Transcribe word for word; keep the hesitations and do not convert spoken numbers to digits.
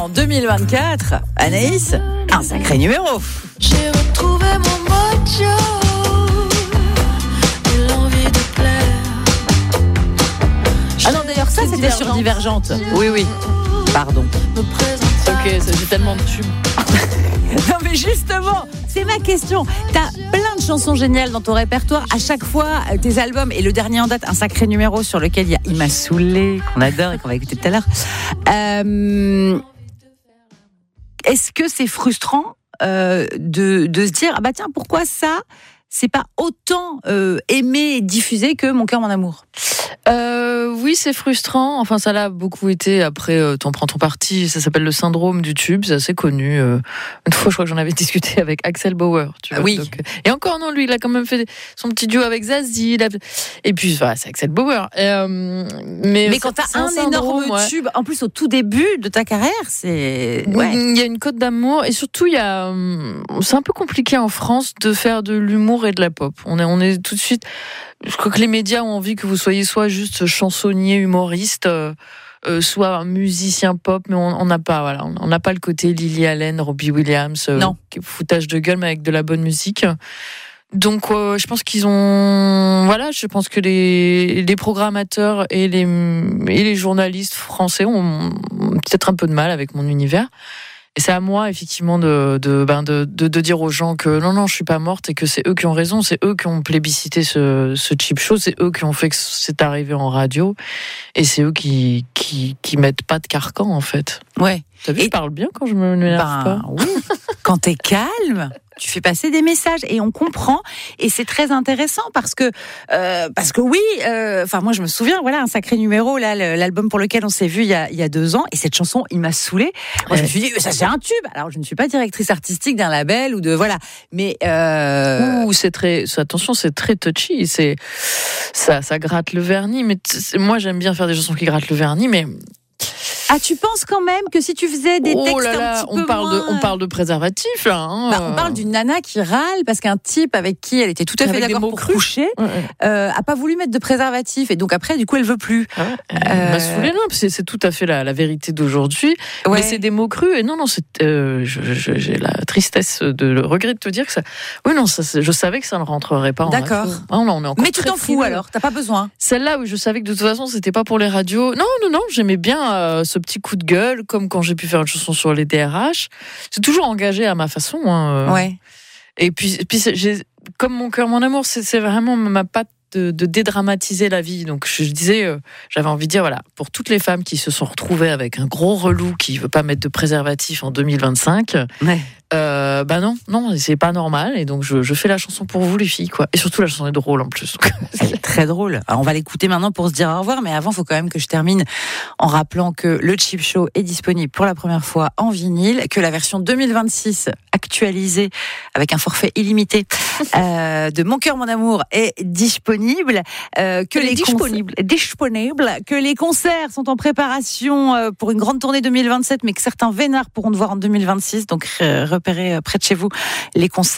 En deux mille vingt-quatre, Anaïs, un sacré numéro. J'ai retrouvé mon mojo et l'envie de plaire. Ah non, d'ailleurs, ça, c'était Divergente. sur Divergente. Oui, oui. Pardon. Me présente Ok, ça fait tellement de tubes. Non, mais justement, c'est ma question. T'as plein de chansons géniales dans ton répertoire. À chaque fois, tes albums, et le dernier en date, un sacré numéro sur lequel il y a Il m'a saoulé, qu'on adore et qu'on va écouter tout à l'heure. Euh, est-ce que c'est frustrant euh, de, de se dire, ah bah tiens, pourquoi ça, c'est pas autant euh, aimé et diffusé que Mon cœur, mon amour? Euh, oui, c'est frustrant. Enfin, ça l'a beaucoup été. Après, euh, t'en prends ton parti. Ça s'appelle le syndrome du tube. C'est assez connu. Euh, une fois, je crois que j'en avais discuté avec Axel Bauer. Tu vois, oui. donc, euh, et encore, non, lui, il a quand même fait son petit duo avec Zazie. Il a... Et puis, voilà, c'est Axel Bauer. Et, euh, mais Mais quand t'as c'est un, syndrome, énorme ouais. tube, en plus au tout début de ta carrière, c'est... Ouais. Il y a une cote d'amour et surtout il y a, hum, c'est un peu compliqué en France de faire de l'humour et de la pop. On est, on est tout de suite. Je crois que les médias ont envie que vous soyez soit juste chansonnier, humoriste, euh, euh, soit musicien pop, mais on n'a pas, voilà, on n'a pas le côté Lily Allen, Robbie Williams, euh, Non. foutage de gueule mais avec de la bonne musique. Donc, euh, je pense qu'ils ont, voilà, je pense que les, les programmateurs et les, et les journalistes français ont peut-être un peu de mal avec mon univers. Et c'est à moi, effectivement, de, de, ben de, de, de dire aux gens que non, non, je suis pas morte et que c'est eux qui ont raison, c'est eux qui ont plébiscité ce, ce cheap show, c'est eux qui ont fait que c'est arrivé en radio et c'est eux qui, qui, qui mettent pas de carcan, en fait. Ouais. T'as vu, Et- je parle bien quand je me m'énerve Ben, pas. oui. Quand t'es calme, tu fais passer des messages et on comprend. Et c'est très intéressant parce que, euh, parce que oui, euh, enfin moi je me souviens, voilà un sacré numéro là, le- l'album pour lequel on s'est vu il y a, il y a deux ans. Et cette chanson, il m'a saoulée. Moi je me suis dit, ça c'est un tube. Alors je ne suis pas directrice artistique d'un label ou de voilà, mais euh... Ouh, c'est très, c'est- attention, c'est très touchy, c'est, ça, ça gratte le vernis, mais t- c'est- moi j'aime bien faire des chansons qui grattent le vernis, mais ah tu penses quand même que si tu faisais des oh textes là un là, petit on peu parle moins... de, on parle de préservatif, là, hein. Bah, on parle d'une nana qui râle parce qu'un type avec qui elle était tout à fait Avec des d'accord mots pour crus. coucher Ouais, ouais. euh, a pas voulu mettre de préservatif et donc après du coup elle veut plus. Ah ouais, elle Euh, m'a saoulée, non, parce que c'est tout à fait la, la vérité d'aujourd'hui. Ouais. Mais c'est des mots crus, et non, non, c'est, euh, je- je- j'ai la tristesse de le regret de te dire que ça, oui, non, ça, c'est- je savais que ça ne rentrerait pas en D'accord. radio. Ah, non, on est encore Mais tu très t'en fous frileux. alors, t'as pas besoin. Celle-là où je savais que de toute façon c'était pas pour les radios. Non, non, non, j'aimais bien euh, ce petit coup de gueule, comme quand j'ai pu faire une chanson sur les D R H. C'est toujours engagé à ma façon. Hein, euh. Ouais. Et puis, puis c'est- j'ai, comme Mon cœur, mon amour, c'est, c'est vraiment ma patte de, de dédramatiser la vie. Donc je, je disais, euh, j'avais envie de dire, voilà, pour toutes les femmes qui se sont retrouvées avec un gros relou qui veut pas mettre de préservatif en deux mille vingt-cinq, Ouais. euh, bah non, non, c'est pas normal. Et donc je, je fais la chanson pour vous les filles, quoi. Et surtout la chanson est drôle en plus. Elle est très drôle. Alors, on va l'écouter maintenant pour se dire au revoir, mais avant, il faut quand même que je termine en rappelant que le Cheap Show est disponible pour la première fois en vinyle, que la version deux mille vingt-six actualisée avec un forfait illimité euh, de Mon cœur, mon amour est disponible, euh, que Elle est les disponible. concerts- disponible, que les concerts sont en préparation euh, pour une grande tournée deux mille vingt-sept, mais que certains vénards pourront te voir en deux mille vingt-six. Donc, euh, repérez euh, près de chez vous les concerts.